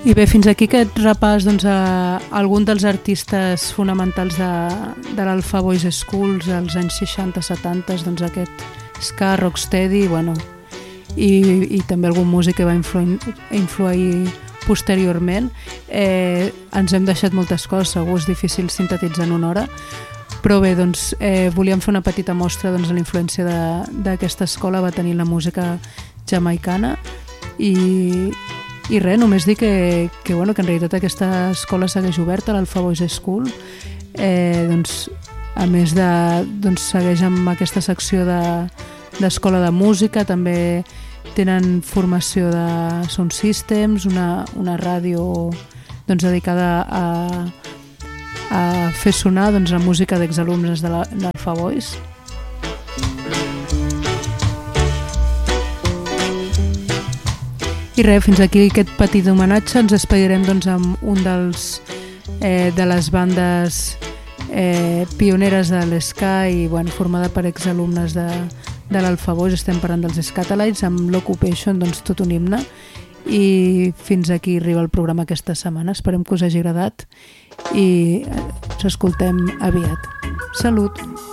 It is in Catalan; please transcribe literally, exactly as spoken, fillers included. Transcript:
I bé, fins aquí aquest repàs doncs, a algun dels artistes fonamentals de, de l'Alpha Boys Schools als anys seixanta setanta, doncs aquest ska, rocksteady, bueno, i, i també algun músic que va influir, influir posteriorment. Eh, ens hem deixat moltes coses, segur és difícil sintetitzar en una hora, però bé, doncs, eh, volíem fer una petita mostra doncs, de la influència d'aquesta escola va tenir la música jamaicana i I res, només dir que, que, bueno, que en realitat aquesta escola segueix oberta, l'Alpha Boys School, eh, doncs, a més de, doncs, segueix amb aquesta secció d'escola de, de música, també tenen formació de sound systems, una, una ràdio doncs, dedicada a, a fer sonar doncs, la música d'exalumnes de l'Alpha Boys. I res, fins aquí aquest petit homenatge. Ens despedirem doncs, amb un dels eh, de les bandes eh, pioneres de l'ska i bueno, formada per exalumnes de, de l'Alpha Boys. Estem parlant dels Skatalites amb l'Occupation, doncs tot un himne. I fins aquí arriba el programa aquesta setmana. Esperem que us hagi agradat i ens escoltem aviat. Salut!